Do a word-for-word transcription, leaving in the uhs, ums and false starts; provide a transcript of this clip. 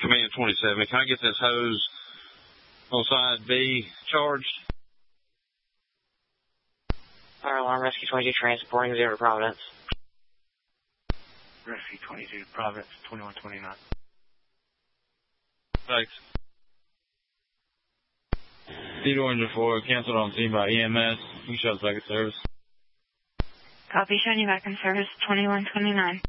Command twenty-seven. Can I get this hose on side B charged? Fire alarm, Rescue twenty-two transporting zero to Providence. Rescue twenty-two to Providence, twenty-one twenty-nine. Thanks. Theodore Engine four, canceled on scene by E M S. You shot back at service. Copy, showing you back in service, twenty-one twenty-nine.